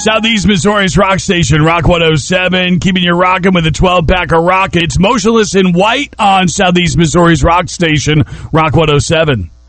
Southeast Missouri's rock station, Rock 107, keeping you rocking with a 12-pack of rock. It's Motionless in White on Southeast Missouri's rock station, Rock 107.